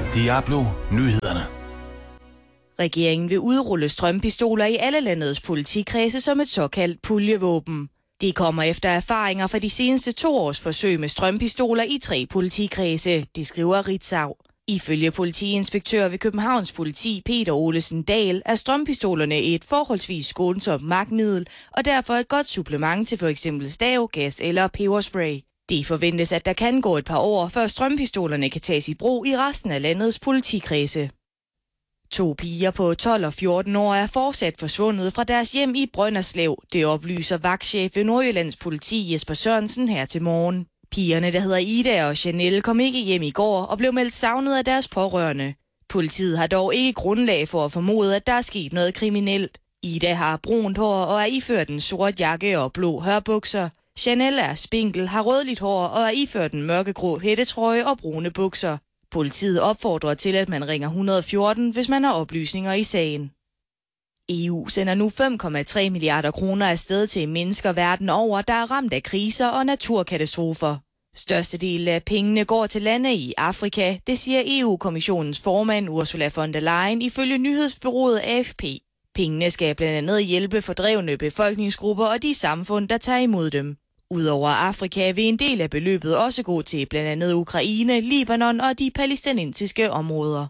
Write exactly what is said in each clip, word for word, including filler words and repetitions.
Diablo Nyhederne. Regeringen vil udrulle strømpistoler i alle landets politikredse som et såkaldt puljevåben. Det kommer efter erfaringer fra de seneste to års forsøg med strømpistoler i tre politikredse, det skriver Ritzau. Ifølge politiinspektør ved Københavns Politi Peter Olesen Dahl er strømpistolerne et forholdsvis skånsomt magtmiddel og derfor et godt supplement til f.eks. stav, gas eller peberspray. Det forventes, at der kan gå et par år, før strømpistolerne kan tages i brug i resten af landets politikredse. To piger på tolv og fjorten år er fortsat forsvundet fra deres hjem i Brønderslev. Det oplyser vagtchef ved Nordjyllands Politi Jesper Sørensen her til morgen. Pigerne, der hedder Ida og Chanel, kom ikke hjem i går og blev meldt savnet af deres pårørende. Politiet har dog ikke grundlag for at formode, at der er sket noget kriminelt. Ida har brunt hår og er iført en sort jakke og blå hørbukser. Chanel er spinkel, har rødligt hår og er iført en mørkegrå hættetrøje og brune bukser. Politiet opfordrer til, at man ringer et hundrede og fjorten, hvis man har oplysninger i sagen. E U sender nu fem komma tre milliarder kroner afsted til mennesker verden over, der er ramt af kriser og naturkatastrofer. Størstedelen af pengene går til lande i Afrika, det siger E U-kommissionens formand Ursula von der Leyen ifølge nyhedsbureauet A F P. Pengene skal blandt andet hjælpe fordrevne befolkningsgrupper og de samfund, der tager imod dem. Udover Afrika vil en del af beløbet også gå til blandt andet Ukraine, Libanon og de palæstinensiske områder.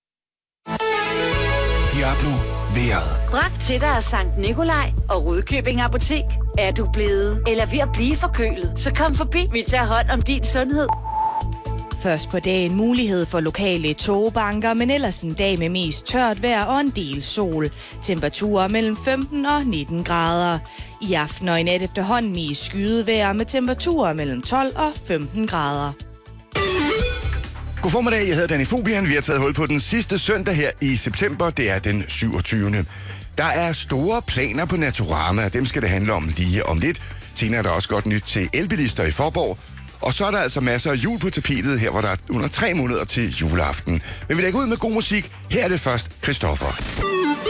Diablo Vejret. Bragt til dig af Sankt Nikolaj og Rudkøbing Apotek. Er du blevet eller ved at blive forkølet, så kom forbi. Vi tager hånd om din sundhed. Først på dagen mulighed for lokale togbanker, men ellers en dag med mest tørt vejr og en del sol. Temperaturer mellem femten og nitten grader. I aften og i nat efterhånden i skydevejr med temperaturer mellem tolv og femten grader. God formiddag, jeg hedder Danny Fobian. Vi har taget hul på den sidste søndag her i september. Det er den syvogtyvende Der er store planer på Naturama, og dem skal det handle om lige om lidt. Senere er der også godt nyt til elbilister i Faaborg. Og så er der altså masser af jul på tapetet her, hvor der er under tre måneder til juleaften. Men vi lægger ud med god musik. Her er det først Christoffer.